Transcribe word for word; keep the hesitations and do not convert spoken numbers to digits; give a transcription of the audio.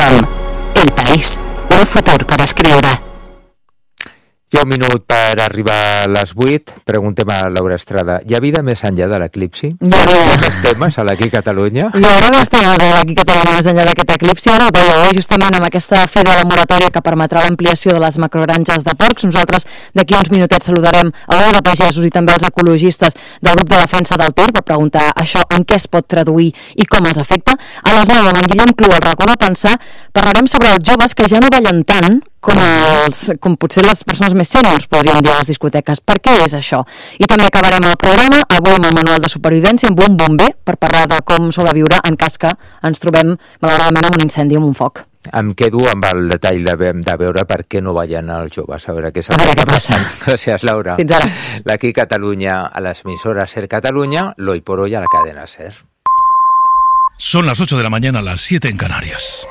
com. El País, un futur per escriure. Hi ha un minut per arribar a les vuit. Preguntem a Laura Estrada. Hi ha vida més enllà de l'eclipsi? Hi ha vida. Hi ha més temes a l'Aquí Catalunya? Hi haurà més temes a l'Aquí Catalunya més enllà d'aquest eclipsi. Ara, però justament amb aquesta fi de la moratòria que permetrà l'ampliació de les macrogranges de porcs, nosaltres d'aquí uns minutets saludarem a l'O de Pagesos i també els ecologistes del grup de defensa del Ter per preguntar això en què es pot traduir i com ens afecta. A les nou, amb en Guillem Clu, al racó de pensar, parlarem sobre els joves que ja no ballen tant com, els, com potser les persones més sèniors podríem dir a les discoteques. Per què és això? I també acabarem el programa avui amb el manual de supervivència amb un bomber per parlar de com sobreviure en cas que ens trobem malauradament amb un incendi o amb un foc. Em quedo amb el detall de, de veure per què no ballen els joves, a veure què s'ha passat. Gràcies, Laura. Fins ara. L'Aquí Catalunya a les emisores Ser Catalunya, l'Hoy por Hoy a la cadena Ser. Son las ocho de la mañana, las siete en Canarias.